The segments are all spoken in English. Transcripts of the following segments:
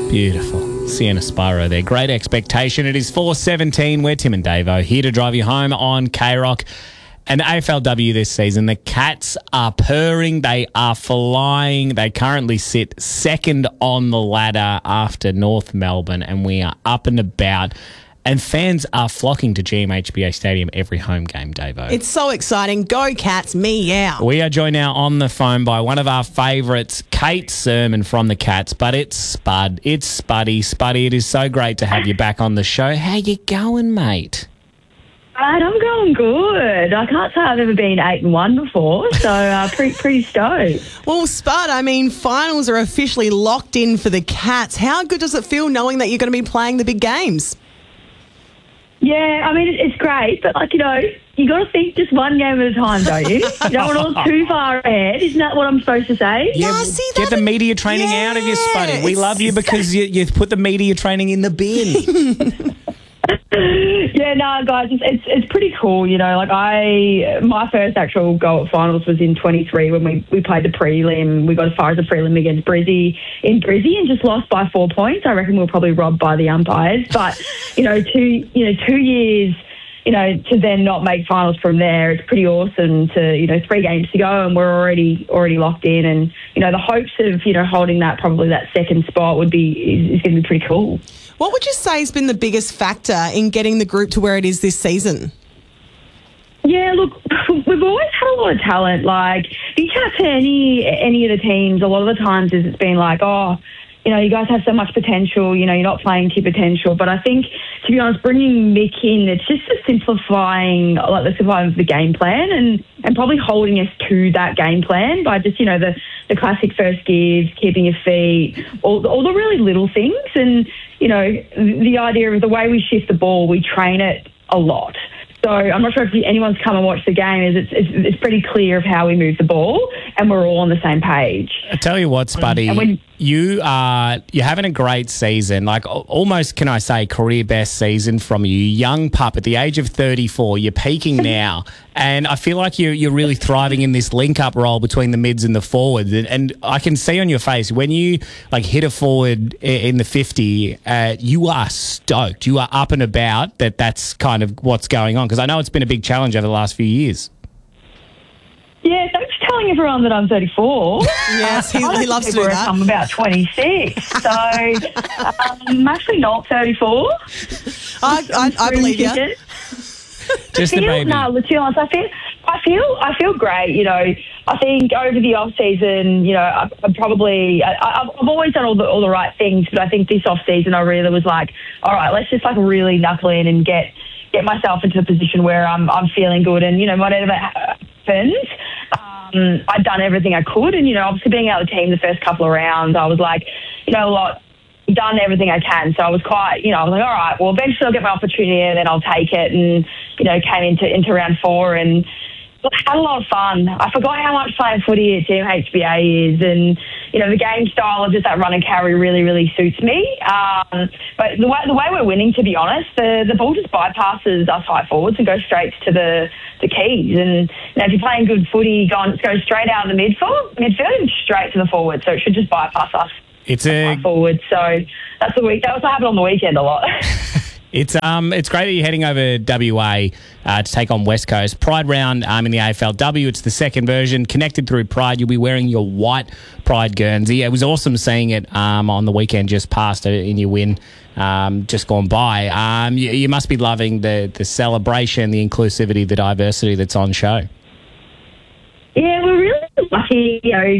Beautiful. Sienna Spyro there. Great expectation. It is 4:17. We're Tim and Davo here to drive you home on K-Rock. And AFLW this season, the Cats are purring. They are flying. They currently sit second on the ladder after North Melbourne, and we are up and about. And fans are flocking to GMHBA Stadium every home game, Davo. It's so exciting. Go Cats, me, yeah. We are joined now on the phone by one of our favourites, Kate Sermon from the Cats, but it's Spud. It's Spuddy. Spuddy, it is so great to have you back on the show. How you going, mate? Right, I'm going good. I can't say I've ever been 8-1 before, so pretty stoked. Well, Spud, I mean, finals are officially locked in for the Cats. How good does it feel knowing that you're going to be playing the big games? Yeah, I mean, it's great, but, you got to think just one game at a time, don't you? You don't want to look too far ahead. Isn't that what I'm supposed to say? Yeah, see, get the media training out of you, Spuddy. We love you because you put the media training in the bin. Yeah, no, guys, it's pretty cool, my first actual go at finals was in 23 when we played the prelim. We got as far as the prelim against Brizzy in Brizzy and just lost by 4 points. I reckon we were probably robbed by the umpires. But, 2 years, to then not make finals from there, it's pretty awesome to, 3 games to go and we're already locked in. And, the hopes of, holding that second spot is going to be pretty cool. What would you say has been the biggest factor in getting the group to where it is this season? Yeah, look, we've always had a lot of talent. If you chat to any of the teams, a lot of the times it's been you guys have so much potential, you're not playing to your potential. But I think, to be honest, bringing Mick in, it's just simplifying the game plan and probably holding us to that game plan by just, the classic first gives, keeping your feet, all the really little things. And, the idea of the way we shift the ball, we train it a lot. So I'm not sure if anyone's come and watched the game. It's pretty clear of how we move the ball, and we're all on the same page. I tell you what, Spuddy, you're having a great season. Almost, can I say, career best season from you. Young pup at the age of 34. You're peaking now, and I feel like you're really thriving in this link-up role between the mids and the forwards. And I can see on your face when you hit a forward in the 50, you are stoked. You are up and about. That's kind of what's going on, because I know it's been a big challenge over the last few years. Yeah, thanks for telling everyone that I'm 34. Yes, he loves to do that. I'm about 26, so I'm actually not 34. I believe you. Just the baby. No, let's be honest. I feel great. I think over the off season, I've always done all the right things, but I think this off season I really was all right, let's just really knuckle in and get myself into a position where I'm feeling good, and whatever happens. I'd done everything I could, and obviously being out of the team the first couple of rounds, I was done everything I can. So I was quite, I was all right, well, eventually I'll get my opportunity and then I'll take it, and came into round 4 and had a lot of fun. I forgot how much playing footy at GMHBA is, and the game style of just that run and carry really, really suits me. But the way we're winning, to be honest, the ball just bypasses us high forwards and goes straight to the keys. And if you're playing good footy, go straight out of the midfield and straight to the forward. So it should just bypass us. High forward. So that's what happened on the weekend a lot. It's great that you're heading over WA to take on West Coast. Pride round in the AFLW. It's the second version. Connected through Pride. You'll be wearing your white Pride Guernsey. It was awesome seeing it on the weekend just past in your win just gone by. You must be loving the celebration, the inclusivity, the diversity that's on show. Yeah, we're really lucky.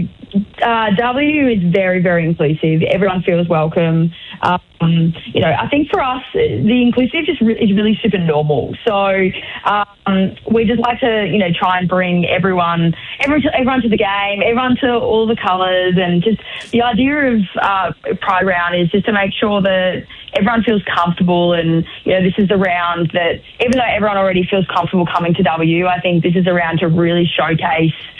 W is very, very inclusive. Everyone feels welcome. I think for us, the inclusive is really super normal. So we just like to, try and bring everyone to the game, everyone to all the colours, and just the idea of Pride Round is just to make sure that everyone feels comfortable. And this is the round that, even though everyone already feels comfortable coming to W, I think this is a round to really showcase the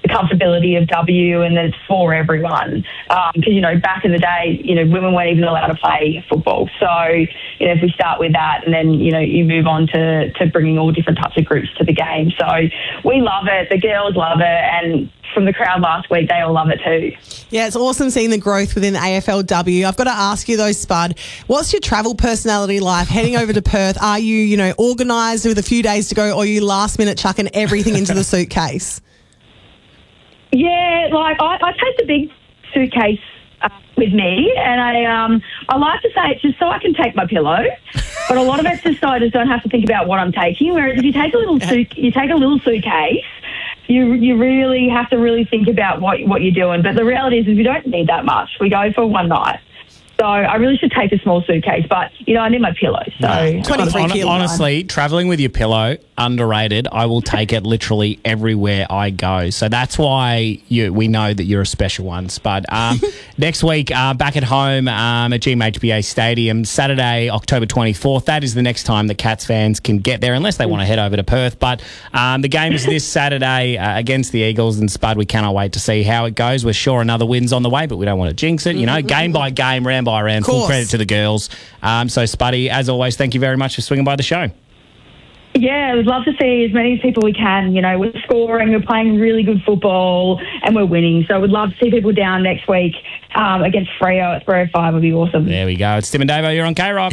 comfortability of W and that it's for everyone. Because, you know, back in the day, you know, women weren't even allowed to play football. So, you know, if we start with that and then, you know, you move on to bringing all different types of groups to the game. So we love it. The girls love it. And from the crowd last week, they all love it too. Yeah, it's awesome seeing the growth within AFLW. I've got to ask you though, Spud, what's your travel personality like heading over to Perth? Are you, you know, organised with a few days to go, or are you last minute chucking everything into the suitcase? Yeah, like I take the big suitcase with me, and I like to say it's just so I can take my pillow. But a lot of it's just so I just don't have to think about what I'm taking. Whereas if you take a little suitcase, you really have to really think about what you're doing. But the reality is we don't need that much. We go for one night. So I really should take a small suitcase, but, you know, I need my pillow. So 23 kilos. Honestly, travelling with your pillow, underrated. I will take it literally everywhere I go. So that's why we know that you're a special one, Spud. Next week, back at home at GMHBA Stadium, Saturday, October 24th. That is the next time that Cats fans can get there, unless they want to head over to Perth. But the game is this Saturday against the Eagles, and Spud, we cannot wait to see how it goes. We're sure another win's on the way, but we don't want to jinx it. You know, game by game, round by round. Full credit to the girls. So, Spuddy, as always, thank you very much for swinging by the show. Yeah, we'd love to see as many people we can. You know, we're scoring, we're playing really good football, and we're winning. So we'd love to see people down next week against Freo at 305. Would be awesome. There we go. It's Tim and Davo. You're on K-Rock.